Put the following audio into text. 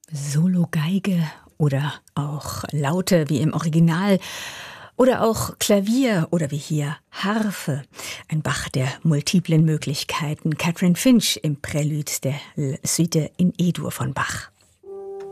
Solo-Geige oder auch Laute wie im Original oder auch Klavier oder wie hier Harfe. Ein Bach der multiplen Möglichkeiten. Catherine Finch im Prälude der Suite in E-Dur von Bach.